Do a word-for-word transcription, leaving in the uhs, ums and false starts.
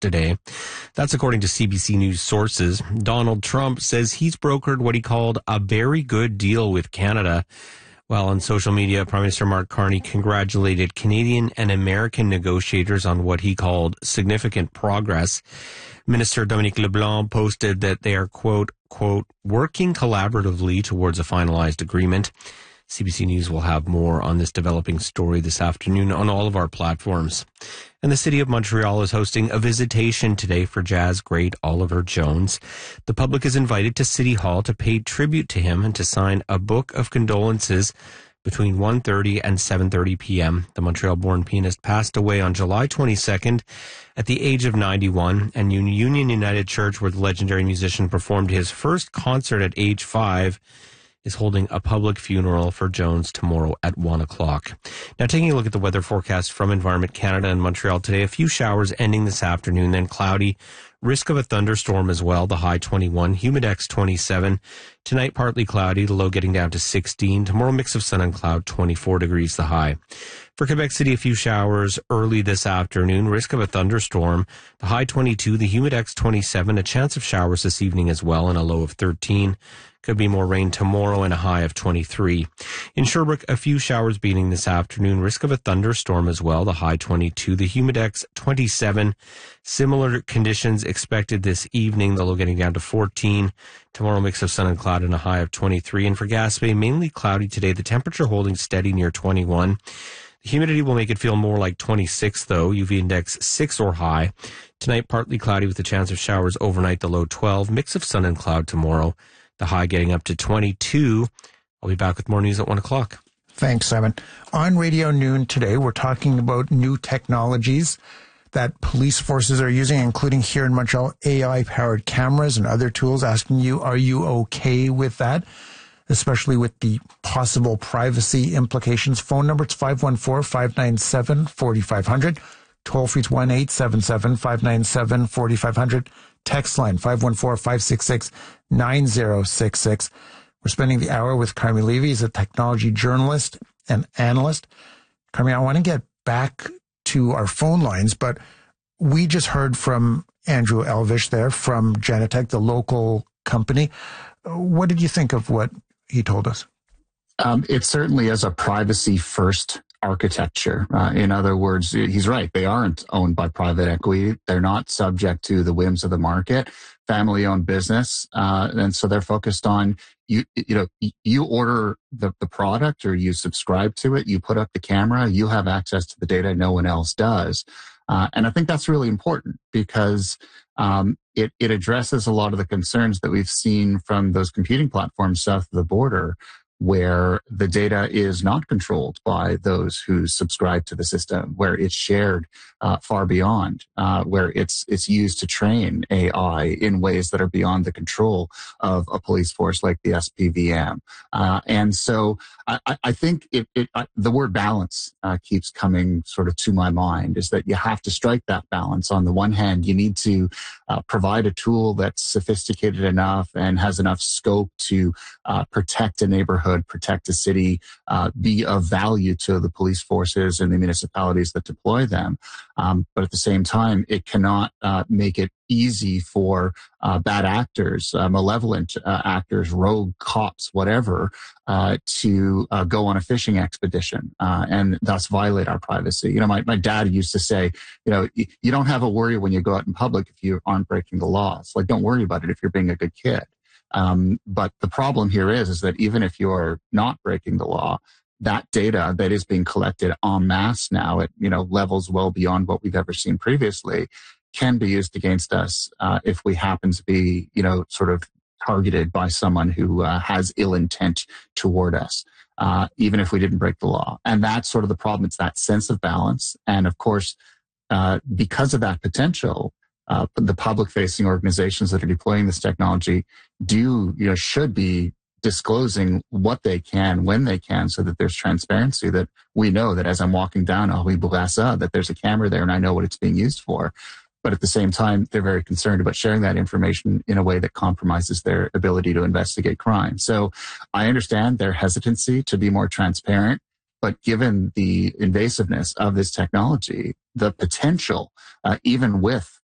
today. That's according to C B C News sources. Donald Trump says he's brokered what he called a very good deal with Canada. While on social media, Prime Minister Mark Carney congratulated Canadian and American negotiators on what he called significant progress. Minister Dominique LeBlanc posted that they are, quote, quote, working collaboratively towards a finalized agreement. C B C News will have more on this developing story this afternoon on all of our platforms. And the city of Montreal is hosting a visitation today for jazz great Oliver Jones. The public is invited to City Hall to pay tribute to him and to sign a book of condolences between one thirty and seven thirty p.m. The Montreal-born pianist passed away on July twenty-second at the age of ninety-one, and Union United Church, where the legendary musician performed his first concert at age five, is holding a public funeral for Jones tomorrow at one o'clock. Now, taking a look at the weather forecast from Environment Canada and Montreal today, a few showers ending this afternoon, then cloudy. Risk of a thunderstorm as well, the high twenty-one, humidex twenty-seven. Tonight, partly cloudy, the low getting down to sixteen. Tomorrow, mix of sun and cloud, twenty-four degrees, the high. For Quebec City, a few showers early this afternoon, risk of a thunderstorm, the high twenty-two, the humidex twenty-seven, a chance of showers this evening as well, and a low of thirteen. Could be more rain tomorrow and a high of twenty-three. In Sherbrooke, a few showers beginning this afternoon. Risk of a thunderstorm as well. The high twenty-two. The humidex twenty-seven. Similar conditions expected this evening. The low getting down to fourteen. Tomorrow, mix of sun and cloud and a high of twenty-three. And for Gaspé, mainly cloudy today. The temperature holding steady near twenty-one. The humidity will make it feel more like twenty-six, though. U V index six or high. Tonight, partly cloudy with a chance of showers overnight. The low twelve. Mix of sun and cloud tomorrow. The high getting up to twenty-two. I'll be back with more news at one o'clock. Thanks, Simon. On Radio Noon today, we're talking about new technologies that police forces are using, including here in Montreal, A I-powered cameras and other tools, asking you, are you okay with that? Especially with the possible privacy implications. Phone number, it's five one four, five nine seven, four five zero zero. Toll free, it's one eight seven seven, five nine seven, four five zero zero. Text line, five one four, five six six, nine zero six six. We're spending the hour with Carmi Levy. He's a technology journalist and analyst. Carmi, I want to get back to our phone lines, but we just heard from Andrew Elvish there from Genetec, the local company. What did you think of what he told us? Um, it certainly is a privacy-first architecture. Uh, in other words, he's right. They aren't owned by private equity. They're not subject to the whims of the market, family-owned business. Uh, and so they're focused on, you You know, you order the, the product or you subscribe to it, you put up the camera, you have access to the data no one else does. Uh, and I think that's really important because um, it, it addresses a lot of the concerns that we've seen from those competing platforms south of the border, where the data is not controlled by those who subscribe to the system, where it's shared uh, far beyond, uh, where it's it's used to train A I in ways that are beyond the control of a police force like the S P V M. Uh, and so I, I think it, it I, the word balance uh, keeps coming sort of to my mind, is that you have to strike that balance. On the one hand, you need to uh, provide a tool that's sophisticated enough and has enough scope to uh, protect a neighborhood, protect a city, uh, be of value to the police forces and the municipalities that deploy them. Um, but at the same time, it cannot uh, make it easy for uh, bad actors, uh, malevolent uh, actors, rogue cops, whatever, uh, to uh, go on a fishing expedition uh, and thus violate our privacy. You know, my, my dad used to say, you know, y- you don't have a worry when you go out in public if you aren't breaking the laws. Like, don't worry about it if you're being a good kid. Um, but the problem here is, is that even if you're not breaking the law, that data that is being collected en masse now at, you know, levels well beyond what we've ever seen previously can be used against us uh, if we happen to be, you know, sort of targeted by someone who uh, has ill intent toward us, uh, even if we didn't break the law. And that's sort of the problem. It's that sense of balance. And of course, uh, because of that potential, uh, the public-facing organizations that are deploying this technology do, you know, should be disclosing what they can, when they can, so that there's transparency, that we know that as I'm walking down Henri Bourassa, that there's a camera there and I know what it's being used for. But at the same time, they're very concerned about sharing that information in a way that compromises their ability to investigate crime. So I understand their hesitancy to be more transparent, but given the invasiveness of this technology, the potential, uh, even with